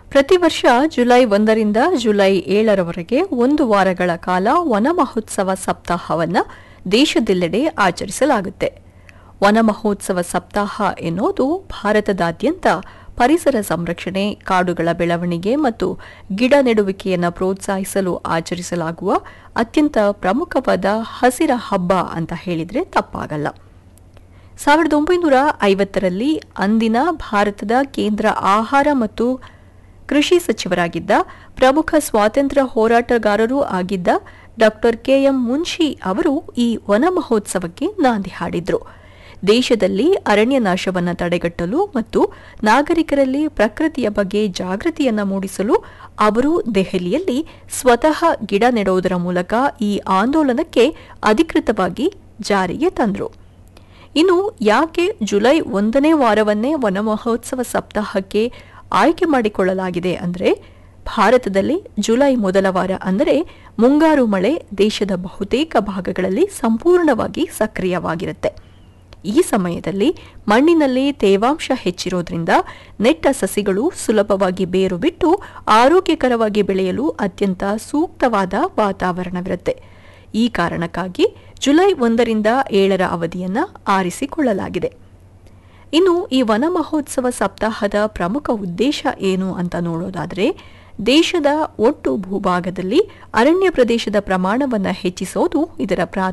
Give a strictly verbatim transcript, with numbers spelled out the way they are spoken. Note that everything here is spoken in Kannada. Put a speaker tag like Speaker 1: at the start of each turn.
Speaker 1: ಪ್ರತಿ ವರ್ಷ ಜುಲೈ ಒಂದರಿಂದ ಜುಲೈ ಏಳರವರೆಗೆ ಒಂದು ವಾರಗಳ ಕಾಲ ವನ ಮಹೋತ್ಸವ ಸಪ್ತಾಹವನ್ನು ದೇಶದೆಲ್ಲೆಡೆ ಆಚರಿಸಲಾಗುತ್ತೆ. ವನ ಮಹೋತ್ಸವ ಸಪ್ತಾಹ ಎನ್ನುವುದು ಭಾರತದಾದ್ಯಂತ ಪರಿಸರ ಸಂರಕ್ಷಣೆ, ಕಾಡುಗಳ ಬೆಳವಣಿಗೆ ಮತ್ತು ಗಿಡ ನೆಡುವಿಕೆಯನ್ನು ಪ್ರೋತ್ಸಾಹಿಸಲು ಆಚರಿಸಲಾಗುವ ಅತ್ಯಂತ ಪ್ರಮುಖವಾದ ಹಸಿರ ಹಬ್ಬ ಅಂತ ಹೇಳಿದರೆ ತಪ್ಪಾಗಲ್ಲ. ಸಾವಿರದ ಒಂಬೈನೂರ ಐವತ್ತರಲ್ಲಿ ಅಂದಿನ ಭಾರತದ ಕೇಂದ್ರ ಆಹಾರ ಮತ್ತು ಕೃಷಿ ಸಚಿವರಾಗಿದ್ದ ಪ್ರಮುಖ ಸ್ವಾತಂತ್ರ್ಯ ಹೋರಾಟಗಾರರೂ ಆಗಿದ್ದ ಡಾಕ್ಟರ್ ಕೆಎಂ ಮುನ್ಷಿ ಅವರು ಈ ವನ ಮಹೋತ್ಸವಕ್ಕೆ ನಾಂದಿ ಹಾಡಿದ್ರು. ದೇಶದಲ್ಲಿ ಅರಣ್ಯ ನಾಶವನ್ನು ತಡೆಗಟ್ಟಲು ಮತ್ತು ನಾಗರಿಕರಲ್ಲಿ ಪ್ರಕೃತಿಯ ಬಗ್ಗೆ ಜಾಗೃತಿಯನ್ನು ಮೂಡಿಸಲು ಅವರು ದೆಹಲಿಯಲ್ಲಿ ಸ್ವತಃ ಗಿಡ ನೆಡುವುದರ ಮೂಲಕ ಈ ಆಂದೋಲನಕ್ಕೆ ಅಧಿಕೃತವಾಗಿ ಜಾರಿಗೆ ತಂದರು. ಇನ್ನು ಯಾಕೆ ಜುಲೈ ಒಂದನೇ ವಾರವನ್ನೇ ವನ ಮಹೋತ್ಸವ ಸಪ್ತಾಹಕ್ಕೆ ಆಯ್ಕೆ ಮಾಡಿಕೊಳ್ಳಲಾಗಿದೆ ಅಂದರೆ, ಭಾರತದಲ್ಲಿ ಜುಲೈ ಮೊದಲ ವಾರ ಅಂದರೆ ಮುಂಗಾರು ಮಳೆ ದೇಶದ ಬಹುತೇಕ ಭಾಗಗಳಲ್ಲಿ ಸಂಪೂರ್ಣವಾಗಿ ಸಕ್ರಿಯವಾಗಿರುತ್ತೆ. ಈ ಸಮಯದಲ್ಲಿ ಮಣ್ಣಿನಲ್ಲಿ ತೇವಾಂಶ ಹೆಚ್ಚಿರೋದ್ರಿಂದ ನೆಟ್ಟ ಸಸಿಗಳು ಸುಲಭವಾಗಿ ಬೇರು ಬಿಟ್ಟು ಆರೋಗ್ಯಕರವಾಗಿ ಬೆಳೆಯಲು ಅತ್ಯಂತ ಸೂಕ್ತವಾದ ವಾತಾವರಣವಿರುತ್ತೆ. ಈ ಕಾರಣಕ್ಕಾಗಿ ಜುಲೈ ಒಂದರಿಂದ ಏಳರ ಅವಧಿಯನ್ನು ಆರಿಸಿಕೊಳ್ಳಲಾಗಿದೆ. ಇನ್ನು ಈ ವನ ಮಹೋತ್ಸವ ಸಪ್ತಾಹದ ಪ್ರಮುಖ ಉದ್ದೇಶ ಏನು ಅಂತ ನೋಡೋದಾದರೆ, ದೇಶದ ಒಟ್ಟು ಭೂಭಾಗದಲ್ಲಿ ಅರಣ್ಯ ಪ್ರದೇಶದ ಪ್ರಮಾಣವನ್ನು ಹೆಚ್ಚಿಸೋದು ಇದರ